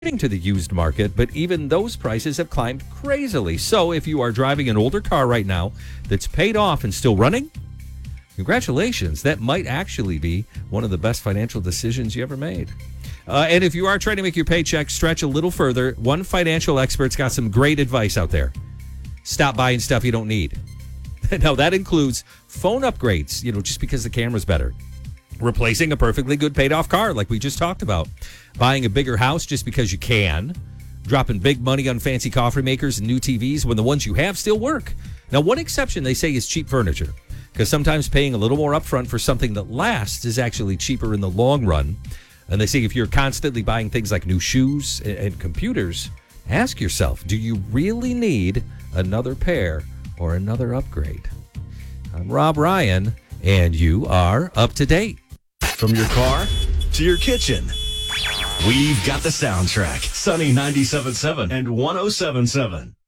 to the used market, but even those prices have climbed crazily. So if you are driving an older car right now that's paid off and still running, congratulations. That might actually be one of the best financial decisions you ever made. And if you are trying to make your paycheck stretch a little further, one financial expert's got some great advice out there. Stop buying stuff you don't need. Now, that includes phone upgrades, just because the camera's better. Replacing a perfectly good paid-off car, like we just talked about. Buying a bigger house just because you can. Dropping big money on fancy coffee makers and new TVs when the ones you have still work. Now, one exception they say is cheap furniture, because sometimes paying a little more upfront for something that lasts is actually cheaper in the long run. And they say if you're constantly buying things like new shoes and computers, ask yourself, do you really need another pair or another upgrade? I'm Rob Ryan, and you are up to date. From your car to your kitchen, we've got the soundtrack. Sunny 97.7 and 107.7.